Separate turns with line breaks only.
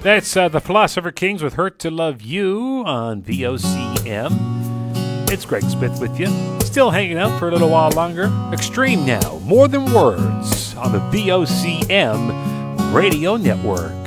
That's the Philosopher Kings with Hurt to Love You on VOCM. It's Greg Smith with you. Still hanging out for a little while longer. Extreme now, More Than Words on the VOCM Radio Network.